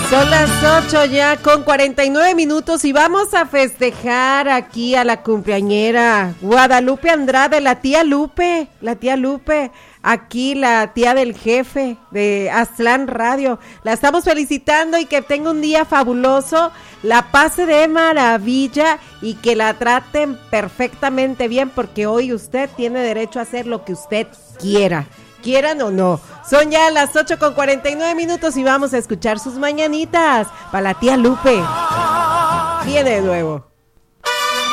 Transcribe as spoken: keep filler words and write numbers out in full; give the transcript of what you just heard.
Son las ocho ya con cuarenta y nueve minutos y vamos a festejar aquí a la cumpleañera Guadalupe Andrade, la tía Lupe, la tía Lupe, aquí la tía del jefe de Aztlán Radio. La estamos felicitando y que tenga un día fabuloso, la pase de maravilla y que la traten perfectamente bien, porque hoy usted tiene derecho a hacer lo que usted quiera. Quieran o no. Son ya las ocho con cuarenta y nueve minutos y vamos a escuchar sus mañanitas para la tía Lupe. Viene de nuevo.